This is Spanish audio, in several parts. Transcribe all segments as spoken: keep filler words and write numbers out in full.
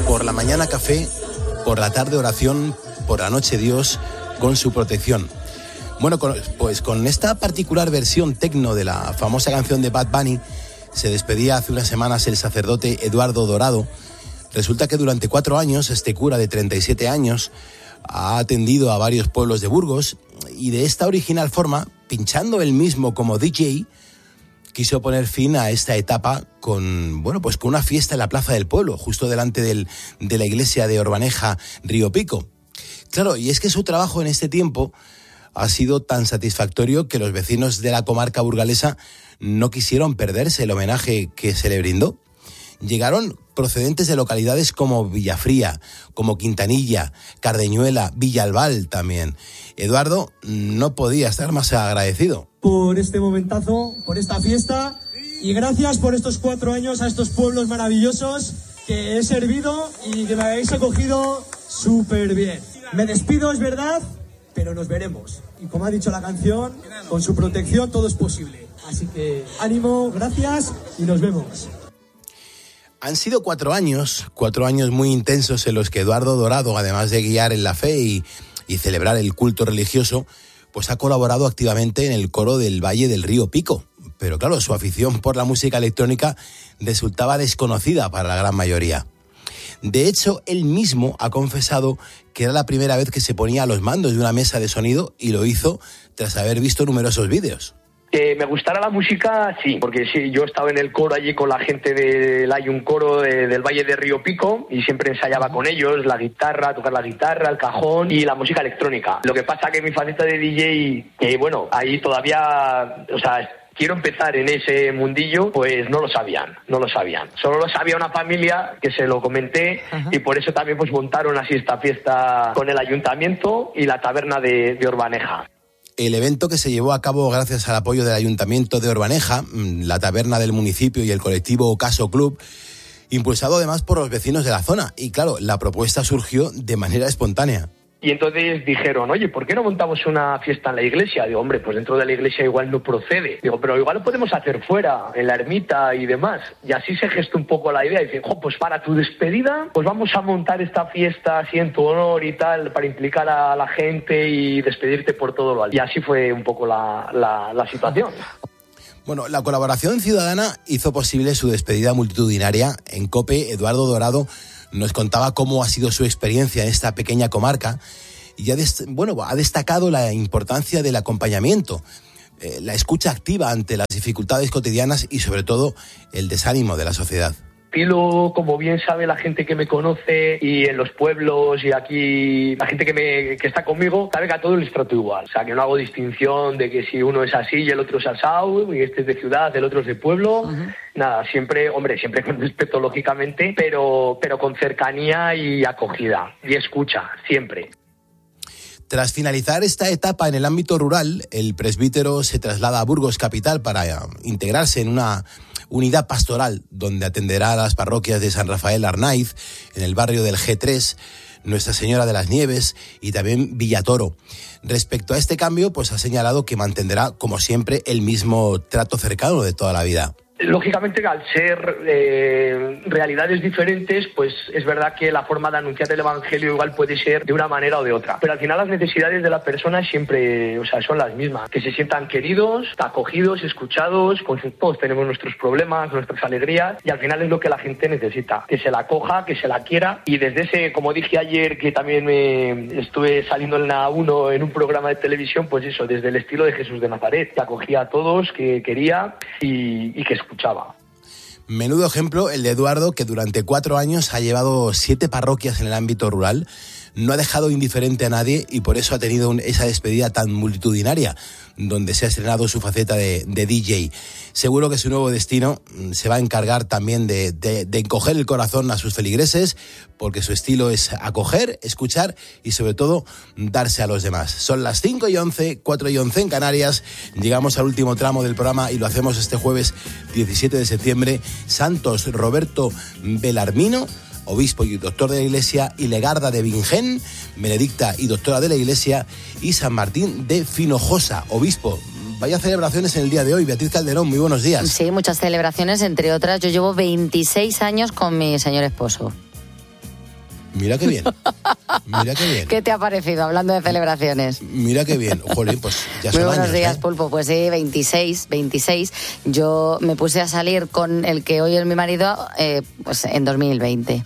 Por la mañana café, por la tarde oración, por la noche Dios con su protección. Bueno, pues con esta particular versión tecno de la famosa canción de Bad Bunny, se despedía hace unas semanas el sacerdote Eduardo Dorado. Resulta que durante cuatro años este cura de treinta y siete años ha atendido a varios pueblos de Burgos y de esta original forma, pinchando él mismo como D J, quiso poner fin a esta etapa con, bueno, pues con una fiesta en la plaza del pueblo, justo delante del, de la iglesia de Orbaneja, Río Pico. Claro, y es que su trabajo en este tiempo ha sido tan satisfactorio que los vecinos de la comarca burgalesa no quisieron perderse el homenaje que se le brindó. Llegaron procedentes de localidades como Villafría, como Quintanilla, Cardeñuela, Villalbal también. Eduardo no podía estar más agradecido. Por este momentazo, por esta fiesta, y gracias por estos cuatro años a estos pueblos maravillosos que he servido y que me habéis acogido súper bien. Me despido, es verdad, pero nos veremos. Y como ha dicho la canción, con su protección todo es posible. Así que ánimo, gracias y nos vemos. Han sido cuatro años, cuatro años muy intensos en los que Eduardo Dorado, además de guiar en la fe y, y celebrar el culto religioso, pues ha colaborado activamente en el coro del Valle del Río Pico. Pero claro, su afición por la música electrónica resultaba desconocida para la gran mayoría. De hecho, él mismo ha confesado que era la primera vez que se ponía a los mandos de una mesa de sonido y lo hizo tras haber visto numerosos vídeos. Que me gustara la música, sí, porque sí, yo estaba en el coro allí con la gente del, hay un coro de, del Valle de Río Pico y siempre ensayaba con ellos la guitarra, tocar la guitarra, el cajón y la música electrónica. Lo que pasa que mi faceta de D J, que bueno, ahí todavía, o sea, quiero empezar en ese mundillo, pues no lo sabían, no lo sabían. Solo lo sabía una familia que se lo comenté. Ajá. Y por eso también pues montaron así esta fiesta con el ayuntamiento y la taberna de, de Orbaneja. El evento, que se llevó a cabo gracias al apoyo del Ayuntamiento de Orbaneja, la taberna del municipio y el colectivo Caso Club, impulsado además por los vecinos de la zona. Y claro, la propuesta surgió de manera espontánea. Y entonces dijeron, oye, ¿por qué no montamos una fiesta en la iglesia? Digo, hombre, pues dentro de la iglesia igual no procede. Digo, pero igual lo podemos hacer fuera, en la ermita y demás. Y así se gestó un poco la idea. Y dicen, jo, pues para tu despedida, pues vamos a montar esta fiesta así en tu honor y tal, para implicar a la gente y despedirte por todo lo alto. Y así fue un poco la, la, la situación. Bueno, la colaboración ciudadana hizo posible su despedida multitudinaria. En COPE, Eduardo Dorado nos contaba cómo ha sido su experiencia en esta pequeña comarca y ha, dest- bueno, ha destacado la importancia del acompañamiento, eh, la escucha activa ante las dificultades cotidianas y sobre todo el desánimo de la sociedad. Estilo, como bien sabe la gente que me conoce y en los pueblos y aquí la gente que me que está conmigo, sabe que a todos les trato igual. O sea, que no hago distinción de que si uno es así y el otro es asado, y este es de ciudad, el otro es de pueblo. Uh-huh. Nada, siempre, hombre, siempre con respeto, lógicamente, pero, pero con cercanía y acogida y escucha, siempre. Tras finalizar esta etapa en el ámbito rural, el presbítero se traslada a Burgos capital para integrarse en una unidad pastoral donde atenderá a las parroquias de San Rafael Arnaiz, en el barrio del G tres, Nuestra Señora de las Nieves y también Villatoro. Respecto a este cambio, pues ha señalado que mantendrá, como siempre, el mismo trato cercano de toda la vida. Lógicamente, al ser eh, realidades diferentes, pues es verdad que la forma de anunciar el evangelio igual puede ser de una manera o de otra. Pero al final las necesidades de la persona siempre, o sea, son las mismas. Que se sientan queridos, acogidos, escuchados, con sus, todos tenemos nuestros problemas, nuestras alegrías, y al final es lo que la gente necesita. Que se la acoja, que se la quiera. Y desde ese, como dije ayer, que también me estuve saliendo en la uno en un programa de televisión, pues eso, desde el estilo de Jesús de Nazaret, que acogía a todos, que quería y, y que escuchaba. Menudo ejemplo el de Eduardo, que durante cuatro años ha llevado siete parroquias en el ámbito rural, no ha dejado indiferente a nadie y por eso ha tenido un, esa despedida tan multitudinaria, donde se ha estrenado su faceta de, de D J. Seguro que su nuevo destino se va a encargar también de, de, de encoger el corazón a sus feligreses, porque su estilo es acoger, escuchar y sobre todo darse a los demás. Son las cinco y once, cuatro y once en Canarias, llegamos al último tramo del programa y lo hacemos este jueves diecisiete de septiembre. Santos Roberto Belarmino, obispo y doctor de la Iglesia, y Legarda de Bingen, benedicta y doctora de la Iglesia, y San Martín de Finojosa, obispo. Vaya celebraciones en el día de hoy. Beatriz Calderón, muy buenos días. Sí, muchas celebraciones, entre otras, yo llevo veintiséis años con mi señor esposo. Mira qué bien. Mira qué bien. ¿Qué te ha parecido hablando de celebraciones? Mira qué bien. Jolín, pues ya son Muy buenos años, días, ¿eh? Pulpo. Pues sí, veintiséis, veintiséis. Yo me puse a salir con el que hoy es mi marido eh, pues en dos mil veinte.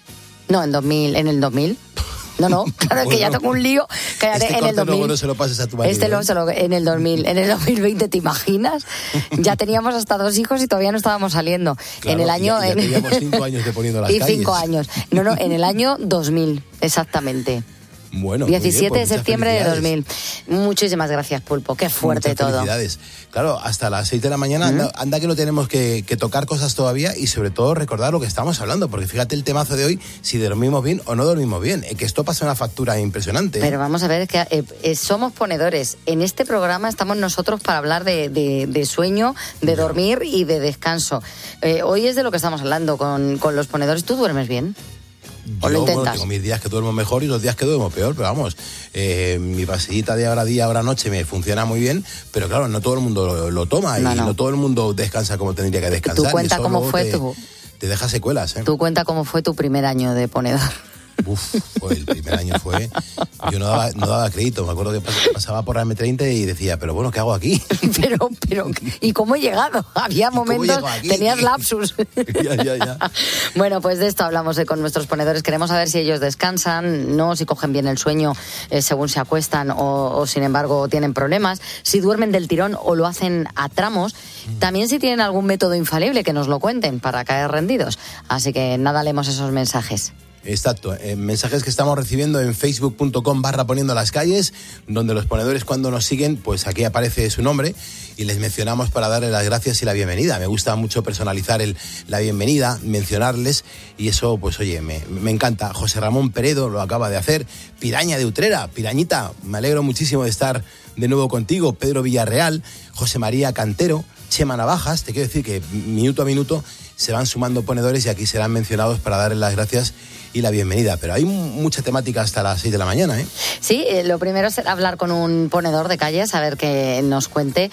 No, en dos mil, en el dos mil. No, no, claro, es que ya tengo un lío. Que Este en el dos mil, luego no se lo pases a tu marido. Este ¿eh? luego se lo, en el dos mil, en el dos mil veinte, ¿te imaginas? Ya teníamos hasta dos hijos y todavía no estábamos saliendo. Claro, en el año... Ya, ya en... teníamos cinco años de poniendo las y calles. cinco años. No, no, en el año dos mil, exactamente. Bueno, diecisiete pues de septiembre de dos mil. Muchísimas gracias, Pulpo. Qué fuerte muchas todo. Felicidades. Claro, hasta las seis de la mañana, ¿Mm? anda, anda que no tenemos que, que tocar cosas todavía y sobre todo recordar lo que estamos hablando, porque fíjate el temazo de hoy, si dormimos bien o no dormimos bien, eh, que esto pasa una factura impresionante. Pero vamos a ver, es que eh, eh, somos ponedores. En este programa estamos nosotros para hablar de, de, de sueño, de dormir y de descanso. Eh, hoy es de lo que estamos hablando con, con los ponedores. ¿Tú duermes bien? ¿O lo Yo, intentas? bueno, tengo mis días que duermo mejor y los días que duermo peor, pero vamos, eh, mi pasillita de hora día, hora noche me funciona muy bien, pero claro, no todo el mundo lo, lo toma no, y no. no todo el mundo descansa como tendría que descansar. ¿Tú cuenta y eso cómo luego fue te, tu... te deja secuelas, ¿eh? ¿Tú cuenta cómo fue tu primer año de ponedor? Uf, pues el primer año fue... Yo no daba, no daba crédito, me acuerdo que pasaba por la eme treinta y decía, pero bueno, ¿qué hago aquí? pero, pero, ¿y cómo he llegado? Había momentos, tenías lapsus. ya, ya, ya. Bueno, pues de esto hablamos eh, con nuestros ponedores. Queremos saber si ellos descansan, no, si cogen bien el sueño eh, según se acuestan o, o, sin embargo, tienen problemas, si duermen del tirón o lo hacen a tramos. También si tienen algún método infalible, que nos lo cuenten para caer rendidos. Así que nada, leemos esos mensajes. Exacto, eh, mensajes que estamos recibiendo en facebook punto com barra poniendo las calles, donde los ponedores cuando nos siguen, pues aquí aparece su nombre y les mencionamos para darles las gracias y la bienvenida. Me gusta mucho personalizar el, la bienvenida, mencionarles y eso, pues oye, me, me encanta. José Ramón Peredo lo acaba de hacer, Piraña de Utrera, Pirañita, me alegro muchísimo de estar de nuevo contigo. Pedro Villarreal, José María Cantero, Chema Navajas, te quiero decir que minuto a minuto se van sumando ponedores y aquí serán mencionados para darles las gracias y la bienvenida, pero hay mucha temática hasta las seis de la mañana, ¿eh? Sí, eh, lo primero es hablar con un ponedor de calle, saber que nos cuente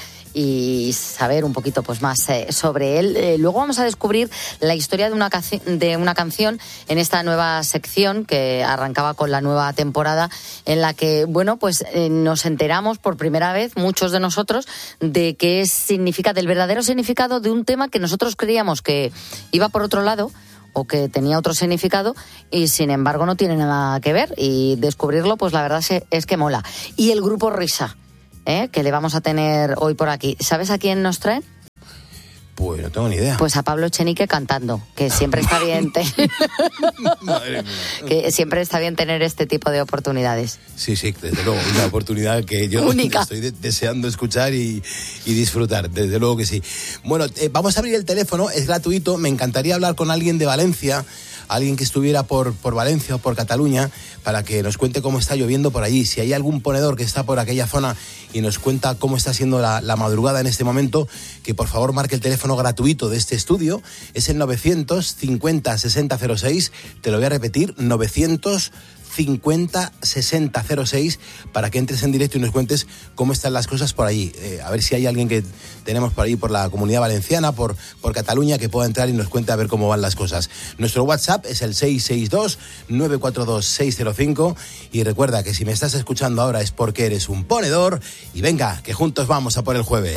y saber un poquito pues más eh, sobre él. Eh, luego vamos a descubrir la historia de una, caci- de una canción en esta nueva sección que arrancaba con la nueva temporada, en la que, bueno, pues eh, nos enteramos por primera vez, muchos de nosotros, de qué significa, del verdadero significado de un tema que nosotros creíamos que iba por otro lado o que tenía otro significado y sin embargo no tiene nada que ver, y descubrirlo pues la verdad es que mola. Y el grupo Risa, ¿eh? que le vamos a tener hoy por aquí. ¿Sabes a quién nos traen? Pues no tengo ni idea. Pues a Pablo Echenique cantando, que siempre está bien te... Madre mía. que siempre está bien tener este tipo de oportunidades. Sí, sí, desde luego, una oportunidad que yo Única. estoy de- deseando escuchar y, y disfrutar, desde luego que sí. Bueno, eh, vamos a abrir el teléfono, es gratuito, me encantaría hablar con alguien de Valencia, alguien que estuviera por, por Valencia o por Cataluña, para que nos cuente cómo está lloviendo por allí. Si hay algún ponedor que está por aquella zona y nos cuenta cómo está siendo la, la madrugada en este momento, que por favor marque el teléfono gratuito de este estudio, es el novecientos cincuenta sesenta cero seis, te lo voy a repetir, novecientos cincuenta sesenta cero seis, para que entres en directo y nos cuentes cómo están las cosas por allí. Eh, a ver si hay alguien que tenemos por ahí, por la Comunidad Valenciana, por, por Cataluña, que pueda entrar y nos cuente a ver cómo van las cosas. Nuestro WhatsApp es el seis seis dos nueve cuatro dos seis cero cinco y recuerda que si me estás escuchando ahora es porque eres un ponedor y venga, que juntos vamos a por el jueves.